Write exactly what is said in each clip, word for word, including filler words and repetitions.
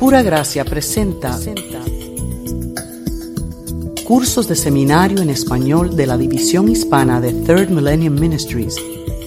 Pura Gracia presenta cursos de seminario en español de la División Hispana de Third Millennium Ministries.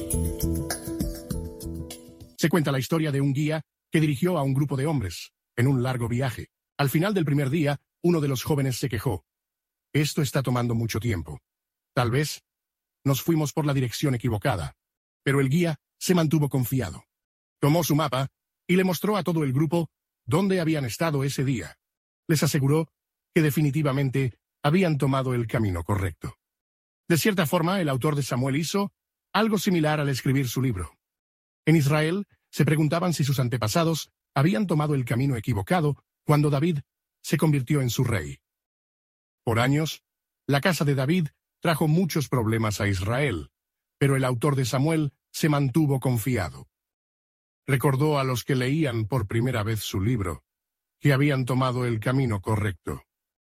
Se cuenta la historia de un guía que dirigió a un grupo de hombres en un largo viaje. Al final del primer día, uno de los jóvenes se quejó. Esto está tomando mucho tiempo. Tal vez nos fuimos por la dirección equivocada. Pero el guía se mantuvo confiado. Tomó su mapa y le mostró a todo el grupo dónde habían estado ese día. Les aseguró que definitivamente habían tomado el camino correcto. De cierta forma, el autor de Samuel hizo algo similar al escribir su libro. En Israel se preguntaban si sus antepasados habían tomado el camino equivocado cuando David se convirtió en su rey. Por años, la casa de David trajo muchos problemas a Israel, pero el autor de Samuel se mantuvo confiado. Recordó a los que leían por primera vez su libro que habían tomado el camino correcto.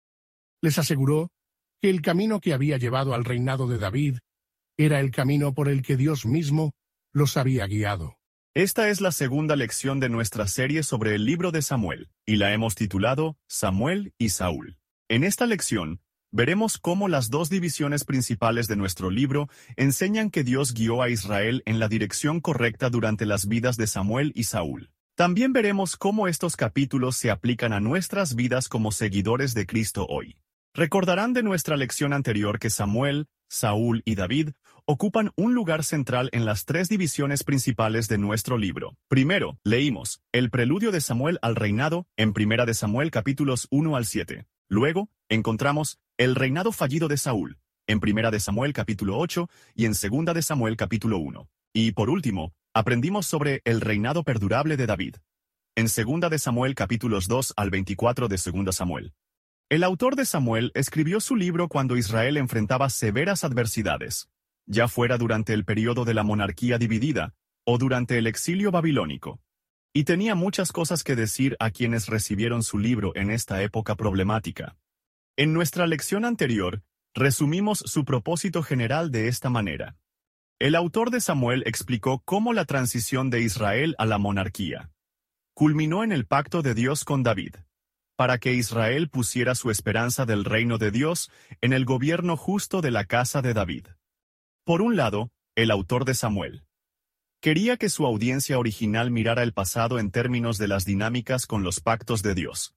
Les aseguró que el camino que había llevado al reinado de David era el camino por el que Dios mismo los había guiado. Esta es la segunda lección de nuestra serie sobre el libro de Samuel, y la hemos titulado Samuel y Saúl. En esta lección, veremos cómo las dos divisiones principales de nuestro libro enseñan que Dios guió a Israel en la dirección correcta durante las vidas de Samuel y Saúl. También veremos cómo estos capítulos se aplican a nuestras vidas como seguidores de Cristo hoy. Recordarán de nuestra lección anterior que Samuel, Saúl y David ocupan un lugar central en las tres divisiones principales de nuestro libro. Primero, leímos el preludio de Samuel al reinado en Primera de Samuel capítulos uno al siete. Luego, encontramos el reinado fallido de Saúl, en Primera de Samuel capítulo ocho y en Segunda de Samuel capítulo uno. Y por último, aprendimos sobre el reinado perdurable de David, en Segunda de Samuel capítulos dos al veinticuatro de Segunda Samuel. El autor de Samuel escribió su libro cuando Israel enfrentaba severas adversidades, ya fuera durante el periodo de la monarquía dividida o durante el exilio babilónico. Y tenía muchas cosas que decir a quienes recibieron su libro en esta época problemática. En nuestra lección anterior, resumimos su propósito general de esta manera. El autor de Samuel explicó cómo la transición de Israel a la monarquía culminó en el pacto de Dios con David, para que Israel pusiera su esperanza del reino de Dios en el gobierno justo de la casa de David. Por un lado, el autor de Samuel quería que su audiencia original mirara el pasado en términos de las dinámicas con los pactos de Dios.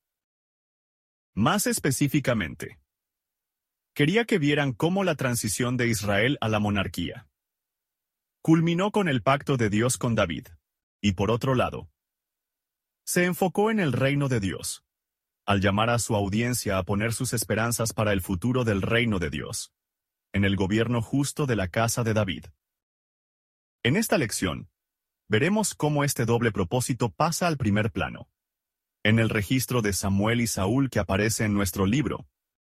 Más específicamente, quería que vieran cómo la transición de Israel a la monarquía culminó con el pacto de Dios con David, y por otro lado, se enfocó en el reino de Dios, al llamar a su audiencia a poner sus esperanzas para el futuro del reino de Dios, en el gobierno justo de la casa de David. En esta lección, veremos cómo este doble propósito pasa al primer plano, en el registro de Samuel y Saúl que aparece en nuestro libro.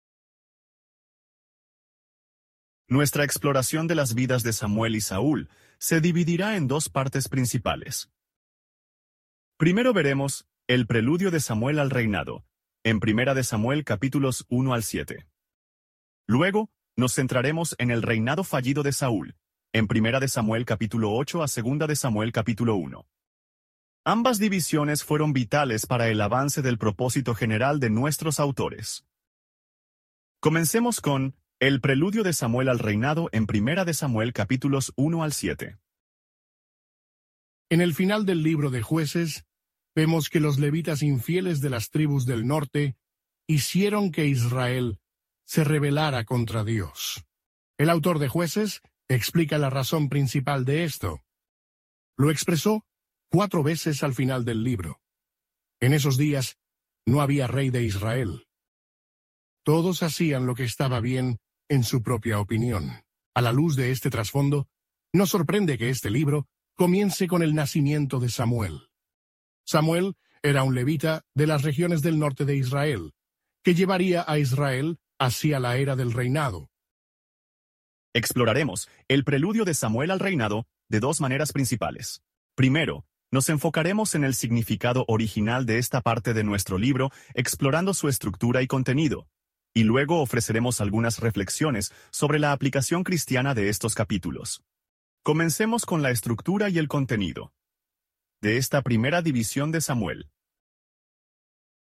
Nuestra exploración de las vidas de Samuel y Saúl se dividirá en dos partes principales. Primero veremos el preludio de Samuel al reinado, en Primera de Samuel capítulos uno al siete. Luego, nos centraremos en el reinado fallido de Saúl, en Primera de Samuel capítulo ocho a Segunda de Samuel capítulo uno. Ambas divisiones fueron vitales para el avance del propósito general de nuestros autores. Comencemos con el preludio de Samuel al reinado en Primera de Samuel capítulos uno al siete. En el final del libro de Jueces, vemos que los levitas infieles de las tribus del norte hicieron que Israel se rebelara contra Dios. El autor de Jueces explica la razón principal de esto. Lo expresó cuatro veces al final del libro. En esos días no había rey de Israel. Todos hacían lo que estaba bien en su propia opinión. A la luz de este trasfondo, no sorprende que este libro comience con el nacimiento de Samuel. Samuel era un levita de las regiones del norte de Israel, que llevaría a Israel hacia la era del reinado. Exploraremos el preludio de Samuel al reinado de dos maneras principales. Primero, nos enfocaremos en el significado original de esta parte de nuestro libro, explorando su estructura y contenido, y luego ofreceremos algunas reflexiones sobre la aplicación cristiana de estos capítulos. Comencemos con la estructura y el contenido de esta primera división de Samuel.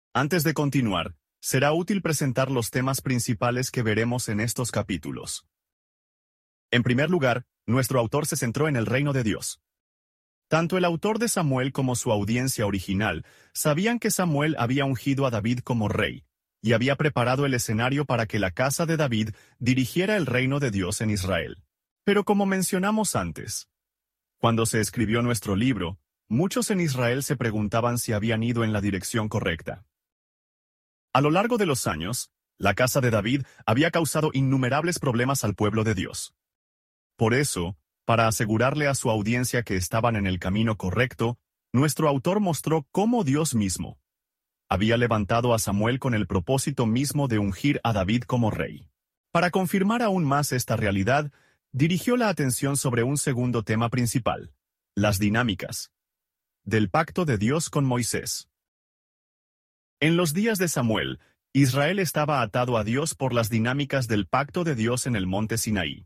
Antes de continuar, será útil presentar los temas principales que veremos en estos capítulos. En primer lugar, nuestro autor se centró en el reino de Dios. Tanto el autor de Samuel como su audiencia original sabían que Samuel había ungido a David como rey, y había preparado el escenario para que la casa de David dirigiera el reino de Dios en Israel. Pero como mencionamos antes, cuando se escribió nuestro libro, muchos en Israel se preguntaban si habían ido en la dirección correcta. A lo largo de los años, la casa de David había causado innumerables problemas al pueblo de Dios. Por eso, para asegurarle a su audiencia que estaban en el camino correcto, nuestro autor mostró cómo Dios mismo había levantado a Samuel con el propósito mismo de ungir a David como rey. Para confirmar aún más esta realidad, dirigió la atención sobre un segundo tema principal: las dinámicas del pacto de Dios con Moisés. En los días de Samuel, Israel estaba atado a Dios por las dinámicas del pacto de Dios en el monte Sinaí.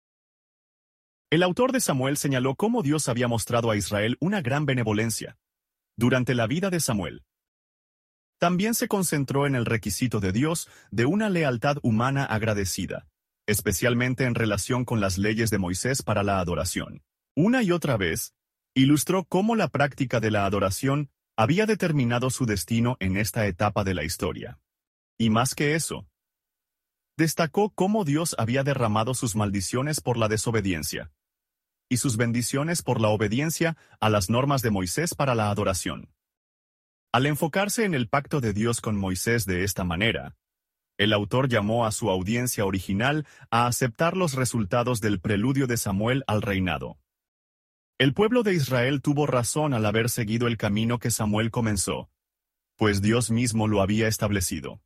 El autor de Samuel señaló cómo Dios había mostrado a Israel una gran benevolencia durante la vida de Samuel. También se concentró en el requisito de Dios de una lealtad humana agradecida, especialmente en relación con las leyes de Moisés para la adoración. Una y otra vez, ilustró cómo la práctica de la adoración había determinado su destino en esta etapa de la historia. Y más que eso, destacó cómo Dios había derramado sus maldiciones por la desobediencia y sus bendiciones por la obediencia a las normas de Moisés para la adoración. Al enfocarse en el pacto de Dios con Moisés de esta manera, el autor llamó a su audiencia original a aceptar los resultados del preludio de Samuel al reinado. El pueblo de Israel tuvo razón al haber seguido el camino que Samuel comenzó, pues Dios mismo lo había establecido.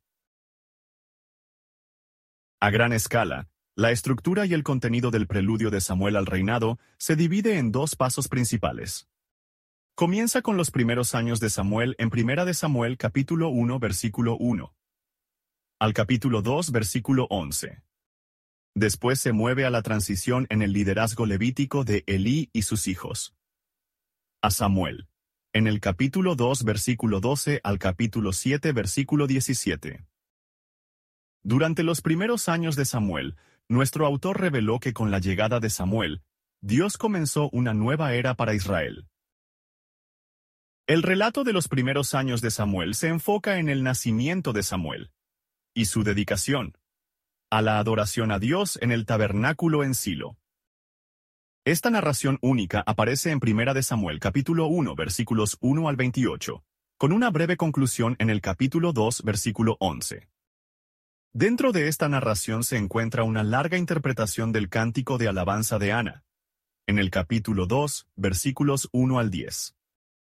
A gran escala, la estructura y el contenido del preludio de Samuel al reinado se divide en dos pasos principales. Comienza con los primeros años de Samuel en Primera de Samuel capítulo uno versículo uno al capítulo dos versículo once. Después se mueve a la transición en el liderazgo levítico de Elí y sus hijos a Samuel, en el capítulo dos versículo doce al capítulo siete versículo diecisiete. Durante los primeros años de Samuel, nuestro autor reveló que con la llegada de Samuel, Dios comenzó una nueva era para Israel. El relato de los primeros años de Samuel se enfoca en el nacimiento de Samuel y su dedicación a la adoración a Dios en el tabernáculo en Silo. Esta narración única aparece en Primera de Samuel capítulo uno versículos uno al veintiocho, con una breve conclusión en el capítulo dos versículo once. Dentro de esta narración se encuentra una larga interpretación del cántico de alabanza de Ana, en el capítulo dos, versículos uno al diez.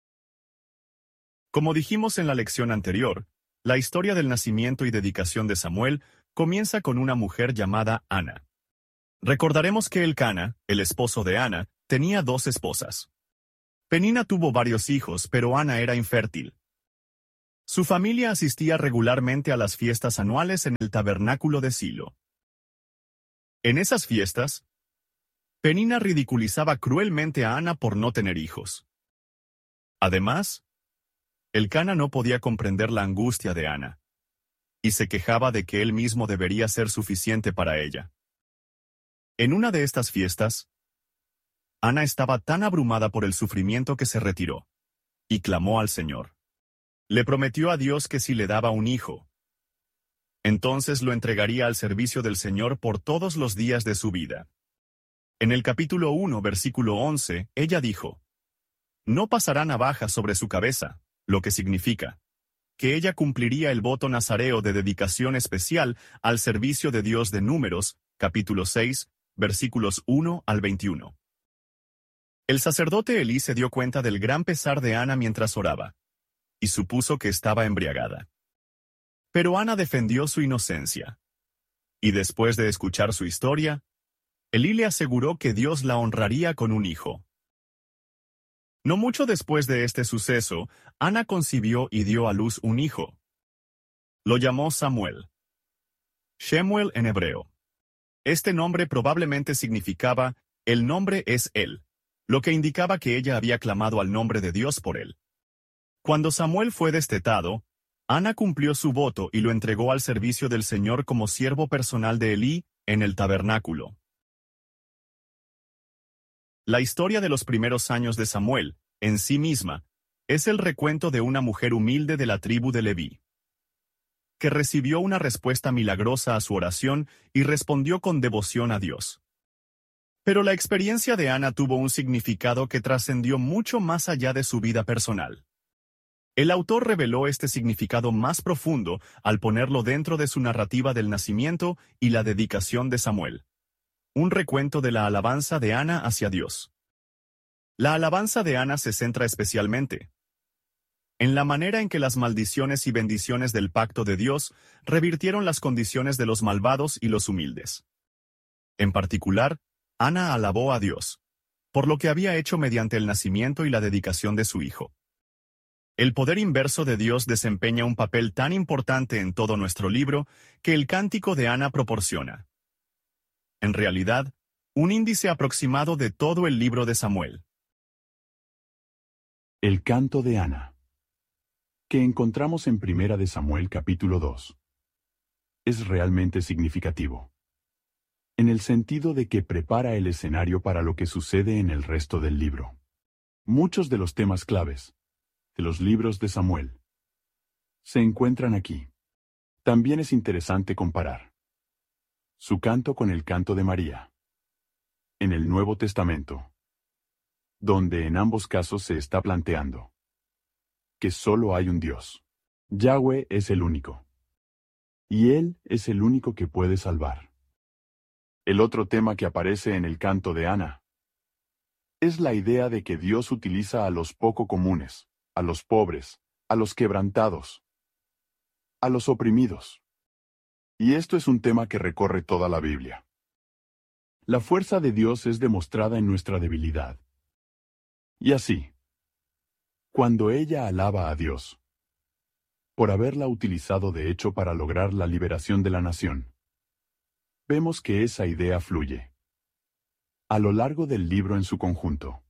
Como dijimos en la lección anterior, la historia del nacimiento y dedicación de Samuel comienza con una mujer llamada Ana. Recordaremos que Elcana, el esposo de Ana, tenía dos esposas. Penina tuvo varios hijos, pero Ana era infértil. Su familia asistía regularmente a las fiestas anuales en el tabernáculo de Silo. En esas fiestas, Penina ridiculizaba cruelmente a Ana por no tener hijos. Además, Elcana no podía comprender la angustia de Ana, y se quejaba de que él mismo debería ser suficiente para ella. En una de estas fiestas, Ana estaba tan abrumada por el sufrimiento que se retiró, y clamó al Señor. Le prometió a Dios que si le daba un hijo, entonces lo entregaría al servicio del Señor por todos los días de su vida. En el capítulo uno, versículo once, ella dijo: No pasará navaja sobre su cabeza, lo que significa que ella cumpliría el voto nazareo de dedicación especial al servicio de Dios de Números, capítulo seis, versículos uno al veintiuno. El sacerdote Elí se dio cuenta del gran pesar de Ana mientras oraba, y supuso que estaba embriagada. Pero Ana defendió su inocencia. Y después de escuchar su historia, Elí le aseguró que Dios la honraría con un hijo. No mucho después de este suceso, Ana concibió y dio a luz un hijo. Lo llamó Samuel. Shemuel en hebreo. Este nombre probablemente significaba, el nombre es él, lo que indicaba que ella había clamado al nombre de Dios por él. Cuando Samuel fue destetado, Ana cumplió su voto y lo entregó al servicio del Señor como siervo personal de Elí en el tabernáculo. La historia de los primeros años de Samuel, en sí misma, es el recuento de una mujer humilde de la tribu de Leví, que recibió una respuesta milagrosa a su oración y respondió con devoción a Dios. Pero la experiencia de Ana tuvo un significado que trascendió mucho más allá de su vida personal. El autor reveló este significado más profundo al ponerlo dentro de su narrativa del nacimiento y la dedicación de Samuel. Un recuento de la alabanza de Ana hacia Dios. La alabanza de Ana se centra especialmente en la manera en que las maldiciones y bendiciones del pacto de Dios revirtieron las condiciones de los malvados y los humildes. En particular, Ana alabó a Dios por lo que había hecho mediante el nacimiento y la dedicación de su hijo. El poder inverso de Dios desempeña un papel tan importante en todo nuestro libro que el cántico de Ana proporciona, en realidad, un índice aproximado de todo el libro de Samuel. El canto de Ana, que encontramos en Primera de Samuel capítulo dos, es realmente significativo, en el sentido de que prepara el escenario para lo que sucede en el resto del libro. Muchos de los temas claves de los libros de Samuel se encuentran aquí. También es interesante comparar su canto con el canto de María en el Nuevo Testamento, donde en ambos casos se está planteando que solo hay un Dios. Yahweh es el único, y Él es el único que puede salvar. El otro tema que aparece en el canto de Ana es la idea de que Dios utiliza a los poco comunes, a los pobres, a los quebrantados, a los oprimidos. Y esto es un tema que recorre toda la Biblia. La fuerza de Dios es demostrada en nuestra debilidad. Y así, cuando ella alaba a Dios, por haberla utilizado de hecho para lograr la liberación de la nación, vemos que esa idea fluye a lo largo del libro en su conjunto.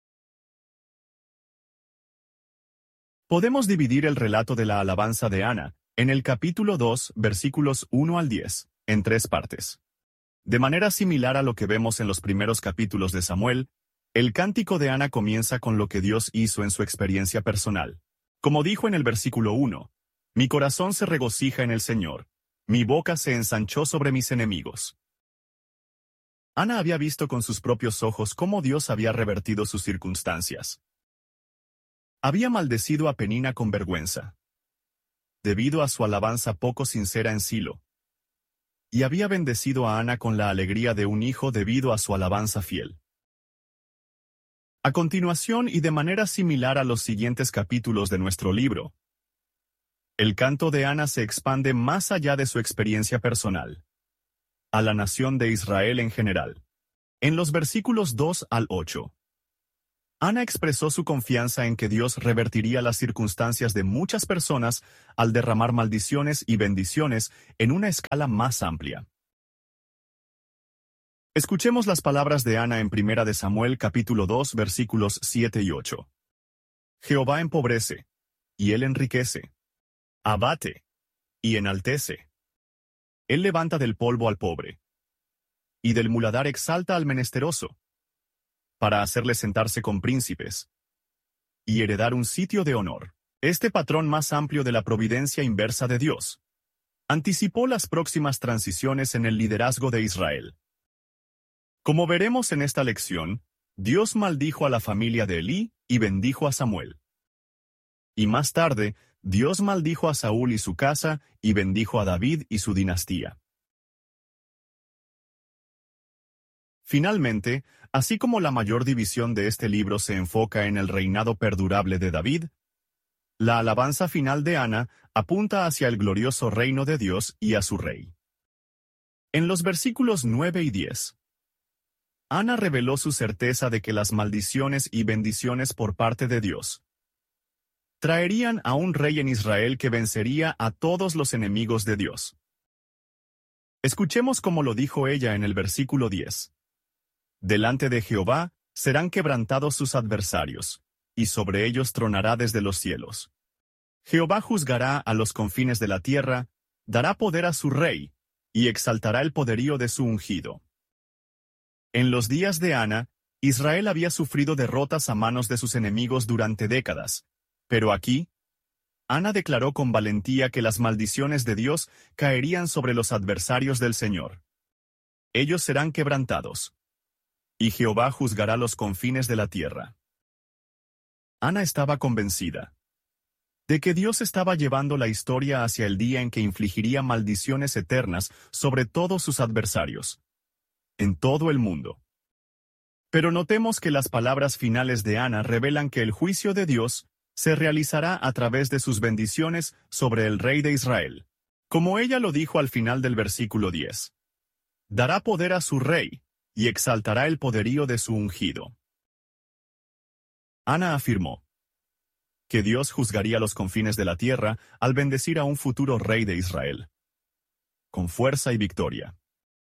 Podemos dividir el relato de la alabanza de Ana en el capítulo dos, versículos uno al diez, en tres partes. De manera similar a lo que vemos en los primeros capítulos de Samuel, el cántico de Ana comienza con lo que Dios hizo en su experiencia personal. Como dijo en el versículo uno, «Mi corazón se regocija en el Señor, mi boca se ensanchó sobre mis enemigos». Ana había visto con sus propios ojos cómo Dios había revertido sus circunstancias. Había maldecido a Penina con vergüenza, debido a su alabanza poco sincera en Silo, y había bendecido a Ana con la alegría de un hijo debido a su alabanza fiel. A continuación, y de manera similar a los siguientes capítulos de nuestro libro, el canto de Ana se expande más allá de su experiencia personal, a la nación de Israel en general. En los versículos dos al ocho, Ana expresó su confianza en que Dios revertiría las circunstancias de muchas personas al derramar maldiciones y bendiciones en una escala más amplia. Escuchemos las palabras de Ana en Primera de Samuel capítulo dos versículos siete y ocho. Jehová empobrece, y él enriquece. Abate, y enaltece. Él levanta del polvo al pobre, y del muladar exalta al menesteroso, para hacerle sentarse con príncipes, y heredar un sitio de honor. Este patrón más amplio de la providencia inversa de Dios anticipó las próximas transiciones en el liderazgo de Israel. Como veremos en esta lección, Dios maldijo a la familia de Elí y bendijo a Samuel. Y más tarde, Dios maldijo a Saúl y su casa y bendijo a David y su dinastía. Finalmente, así como la mayor división de este libro se enfoca en el reinado perdurable de David, la alabanza final de Ana apunta hacia el glorioso reino de Dios y a su rey. En los versículos nueve y diez, Ana reveló su certeza de que las maldiciones y bendiciones por parte de Dios traerían a un rey en Israel que vencería a todos los enemigos de Dios. Escuchemos cómo lo dijo ella en el versículo diez. Delante de Jehová serán quebrantados sus adversarios, y sobre ellos tronará desde los cielos. Jehová juzgará a los confines de la tierra, dará poder a su rey, y exaltará el poderío de su ungido. En los días de Ana, Israel había sufrido derrotas a manos de sus enemigos durante décadas, pero aquí, Ana declaró con valentía que las maldiciones de Dios caerían sobre los adversarios del Señor. Ellos serán quebrantados, y Jehová juzgará los confines de la tierra. Ana estaba convencida de que Dios estaba llevando la historia hacia el día en que infligiría maldiciones eternas sobre todos sus adversarios, en todo el mundo. Pero notemos que las palabras finales de Ana revelan que el juicio de Dios se realizará a través de sus bendiciones sobre el rey de Israel. Como ella lo dijo al final del versículo diez. Dará poder a su rey, y exaltará el poderío de su ungido. Ana afirmó que Dios juzgaría los confines de la tierra al bendecir a un futuro rey de Israel, con fuerza y victoria.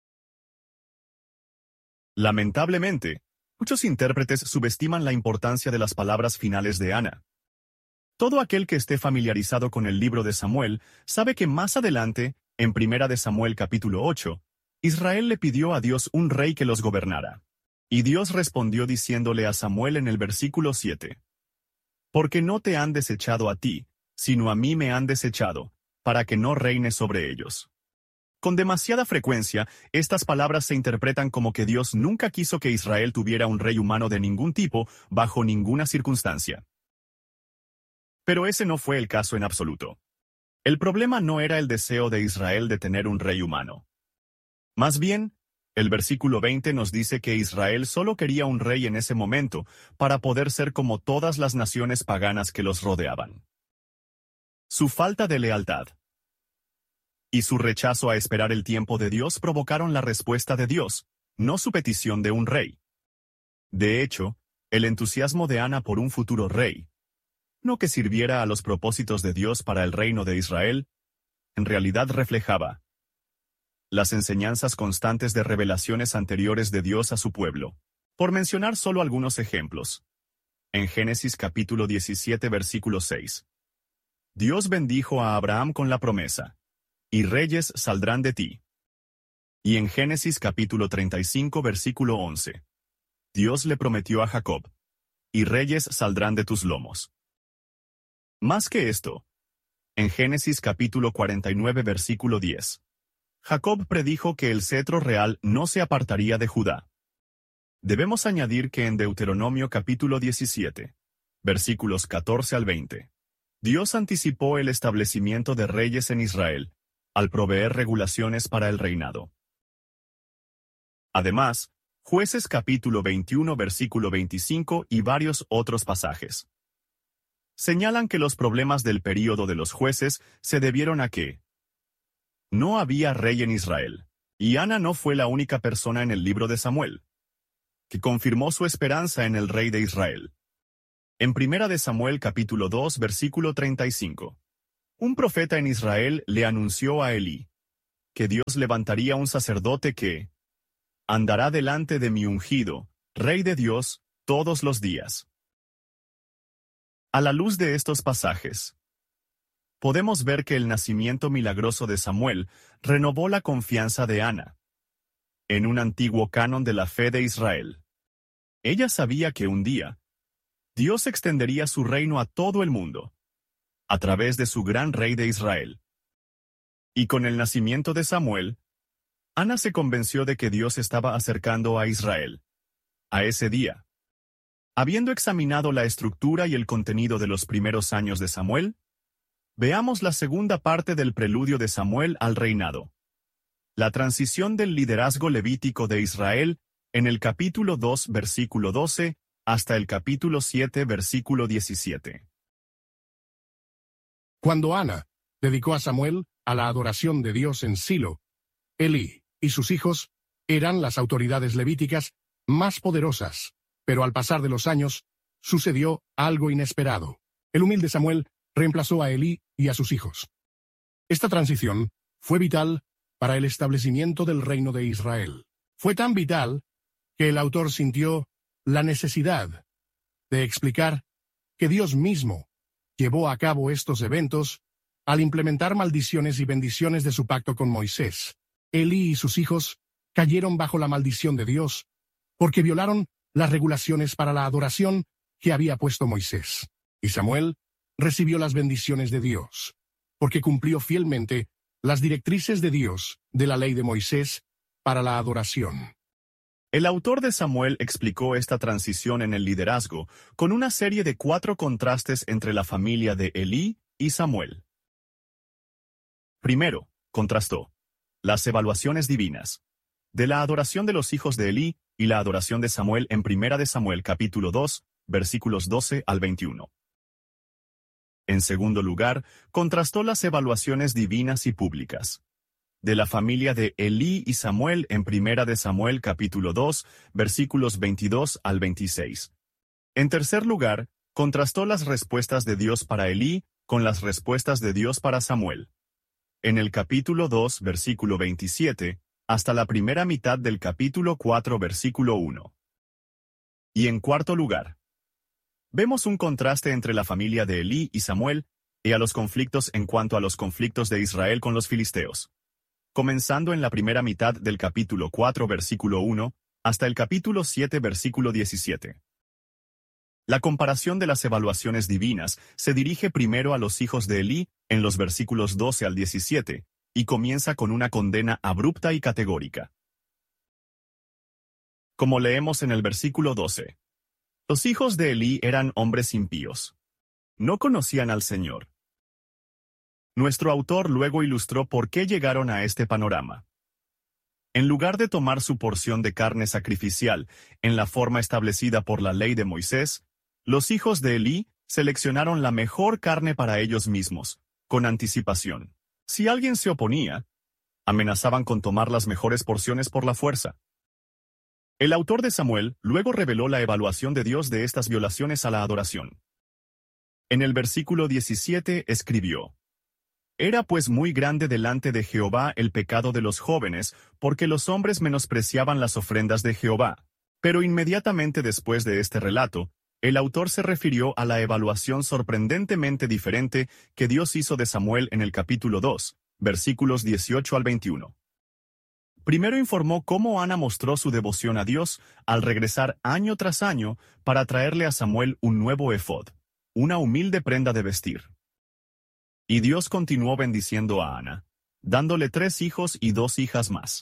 Lamentablemente, muchos intérpretes subestiman la importancia de las palabras finales de Ana. Todo aquel que esté familiarizado con el libro de Samuel sabe que más adelante, en Primera de Samuel capítulo ocho, Israel le pidió a Dios un rey que los gobernara. Y Dios respondió diciéndole a Samuel en el versículo siete. Porque no te han desechado a ti, sino a mí me han desechado, para que no reine sobre ellos. Con demasiada frecuencia, estas palabras se interpretan como que Dios nunca quiso que Israel tuviera un rey humano de ningún tipo, bajo ninguna circunstancia. Pero ese no fue el caso en absoluto. El problema no era el deseo de Israel de tener un rey humano. Más bien, el versículo veinte nos dice que Israel solo quería un rey en ese momento para poder ser como todas las naciones paganas que los rodeaban. Su falta de lealtad y su rechazo a esperar el tiempo de Dios provocaron la respuesta de Dios, no su petición de un rey. De hecho, el entusiasmo de Ana por un futuro rey, no que sirviera a los propósitos de Dios para el reino de Israel, en realidad reflejaba las enseñanzas constantes de revelaciones anteriores de Dios a su pueblo. Por mencionar solo algunos ejemplos. En Génesis capítulo diecisiete versículo seis. Dios bendijo a Abraham con la promesa, y reyes saldrán de ti. Y en Génesis capítulo treinta y cinco versículo once. Dios le prometió a Jacob, y reyes saldrán de tus lomos. Más que esto, en Génesis capítulo cuarenta y nueve versículo diez. Jacob predijo que el cetro real no se apartaría de Judá. Debemos añadir que en Deuteronomio capítulo diecisiete, versículos catorce al veinte, Dios anticipó el establecimiento de reyes en Israel, al proveer regulaciones para el reinado. Además, Jueces capítulo veintiuno versículo veinticinco y varios otros pasajes señalan que los problemas del período de los jueces se debieron a que no había rey en Israel, y Ana no fue la única persona en el libro de Samuel que confirmó su esperanza en el rey de Israel. En Primera de Samuel capítulo dos versículo treinta y cinco, un profeta en Israel le anunció a Elí que Dios levantaría un sacerdote que andará delante de mi ungido, rey de Dios, todos los días. A la luz de estos pasajes, podemos ver que el nacimiento milagroso de Samuel renovó la confianza de Ana en un antiguo canon de la fe de Israel. Ella sabía que un día Dios extendería su reino a todo el mundo, a través de su gran rey de Israel. Y con el nacimiento de Samuel, Ana se convenció de que Dios estaba acercando a Israel a ese día. Habiendo examinado la estructura y el contenido de los primeros años de Samuel, veamos la segunda parte del preludio de Samuel al reinado. La transición del liderazgo levítico de Israel en el capítulo dos versículo doce hasta el capítulo siete versículo diecisiete. Cuando Ana dedicó a Samuel a la adoración de Dios en Silo, Elí y sus hijos eran las autoridades levíticas más poderosas, pero al pasar de los años, sucedió algo inesperado. El humilde Samuel reemplazó a Elí y a sus hijos. Esta transición fue vital para el establecimiento del reino de Israel. Fue tan vital que el autor sintió la necesidad de explicar que Dios mismo llevó a cabo estos eventos al implementar maldiciones y bendiciones de su pacto con Moisés. Elí y sus hijos cayeron bajo la maldición de Dios porque violaron las regulaciones para la adoración que había puesto Moisés. Y Samuel recibió las bendiciones de Dios porque cumplió fielmente las directrices de Dios de la ley de Moisés para la adoración. El autor de Samuel explicó esta transición en el liderazgo con una serie de cuatro contrastes entre la familia de Elí y Samuel. Primero, contrastó las evaluaciones divinas de la adoración de los hijos de Elí y la adoración de Samuel en Primera de Samuel capítulo dos, versículos doce al veintiuno. En segundo lugar, contrastó las evaluaciones divinas y públicas de la familia de Elí y Samuel en Primera de Samuel capítulo dos, versículos veintidós al veintiséis. En tercer lugar, contrastó las respuestas de Dios para Elí con las respuestas de Dios para Samuel. En el capítulo dos, versículo veintisiete, hasta la primera mitad del capítulo cuatro, versículo uno. Y en cuarto lugar, vemos un contraste entre la familia de Elí y Samuel y a los conflictos en cuanto a los conflictos de Israel con los filisteos, comenzando en la primera mitad del capítulo cuatro, versículo uno, hasta el capítulo siete, versículo diecisiete. La comparación de las evaluaciones divinas se dirige primero a los hijos de Elí en los versículos doce al diecisiete, y comienza con una condena abrupta y categórica. Como leemos en el versículo doce, los hijos de Elí eran hombres impíos. No conocían al Señor. Nuestro autor luego ilustró por qué llegaron a este panorama. En lugar de tomar su porción de carne sacrificial en la forma establecida por la ley de Moisés, los hijos de Elí seleccionaron la mejor carne para ellos mismos, con anticipación. Si alguien se oponía, amenazaban con tomar las mejores porciones por la fuerza. El autor de Samuel luego reveló la evaluación de Dios de estas violaciones a la adoración. En el versículo diecisiete escribió: Era pues muy grande delante de Jehová el pecado de los jóvenes, porque los hombres menospreciaban las ofrendas de Jehová. Pero inmediatamente después de este relato, el autor se refirió a la evaluación sorprendentemente diferente que Dios hizo de Samuel en el capítulo dos, versículos dieciocho al veintiuno. Primero informó cómo Ana mostró su devoción a Dios al regresar año tras año para traerle a Samuel un nuevo efod, una humilde prenda de vestir. Y Dios continuó bendiciendo a Ana, dándole tres hijos y dos hijas más.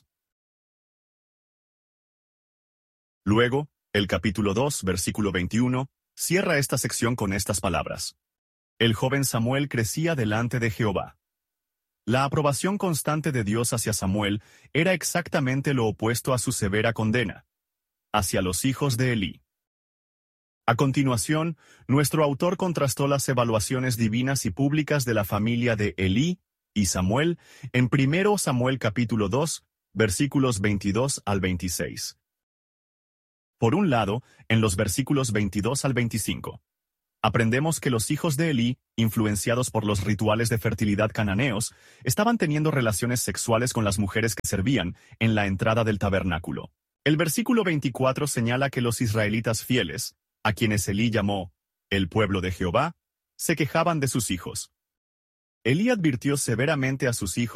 Luego, el capítulo dos, versículo veintiuno, cierra esta sección con estas palabras: El joven Samuel crecía delante de Jehová. La aprobación constante de Dios hacia Samuel era exactamente lo opuesto a su severa condena hacia los hijos de Elí. A continuación, nuestro autor contrastó las evaluaciones divinas y públicas de la familia de Elí y Samuel en Primero Samuel capítulo dos, versículos veintidós al veintiséis. Por un lado, en los versículos veintidós al veinticinco, aprendemos que los hijos de Elí, influenciados por los rituales de fertilidad cananeos, estaban teniendo relaciones sexuales con las mujeres que servían en la entrada del tabernáculo. El versículo veinticuatro señala que los israelitas fieles, a quienes Elí llamó el pueblo de Jehová, se quejaban de sus hijos. Elí advirtió severamente a sus hijos